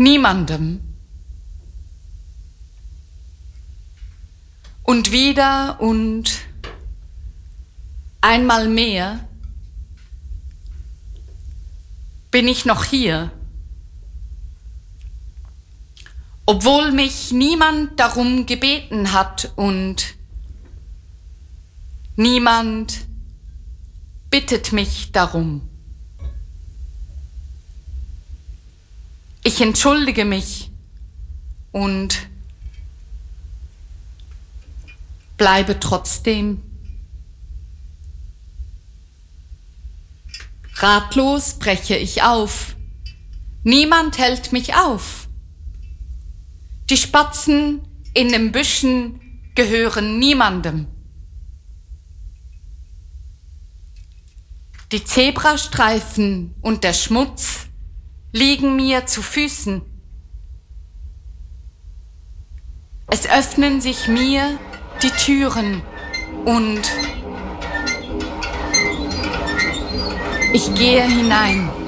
niemandem. Und wieder und einmal mehr bin ich noch hier, obwohl mich niemand darum gebeten hat und niemand bittet mich darum. Ich entschuldige mich und bleibe trotzdem. Ratlos breche ich auf. Niemand hält mich auf. Die Spatzen in den Büschen gehören niemandem. Die Zebrastreifen und der Schmutz liegen mir zu Füßen. Es öffnen sich mir die Türen und ich gehe hinein.